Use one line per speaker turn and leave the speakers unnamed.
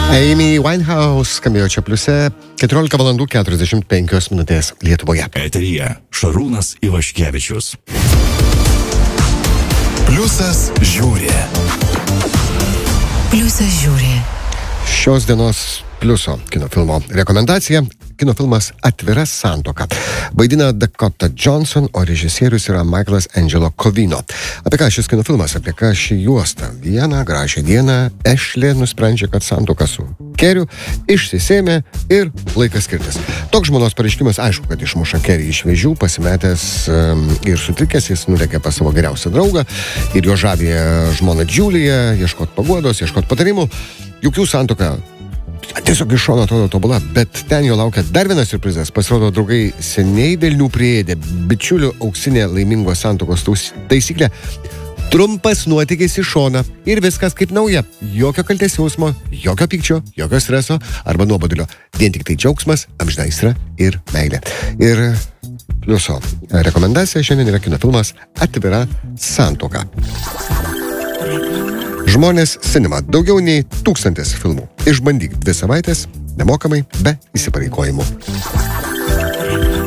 Amy Winehouse skambėjo čia pliuse 14 valandų 45 minutės Lietuvoje.
Eteryje Šarūnas Ivaškevičius.
Pliusas žiūri.
Pliusas žiūri.
Šios dienos pliuso kinofilmo rekomendacija. Kinofilmas Atvira santuoka. Vaidina Dakota Johnson, o režisierius yra Michaelas Angelo Covino. Apie ką šis kinofilmas, apie ką ši juosta? Vieną gražią dieną Ashley nusprendžia, kad santuoka su Keriu išsisėmė ir laikas skirtis. Toks žmonos pareiškimas, aišku, kad išmuša Kerį iš vėžių, pasimetęs ir sutrikęs, jis nulėkė pas savo geriausią draugą ir jo žavė žmona Julia, ieškot paguodos, ieškot patarimų. Juk jų santuoka tiesiog iš šono atrodo tobula, bet ten jo laukia dar vienas siurprizas. Pasirodo, draugai seniai velnių priėdė bičiulių auksinė laimingos santuokos taisyklė. Trumpas nuotykis į šoną ir viskas kaip nauja. Jokio kaltės jausmo, jokio pykčio, jokio streso arba nuobodulio. Vien tik tai džiaugsmas, amžina aistra ir meilė. Ir pliuso rekomendacija šiandien yra kinofilmas Atvira santuoka. Žmonės Cinema. Daugiau nei 1000 filmų. Išbandyk 2 savaitės, nemokamai, be įsipareigojimų.